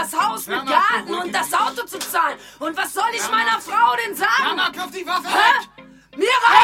das Haus mit Garten und das Auto zu zahlen. Und was soll ich meiner Frau denn sagen? Mama, wirf die Waffe weg! Mir reicht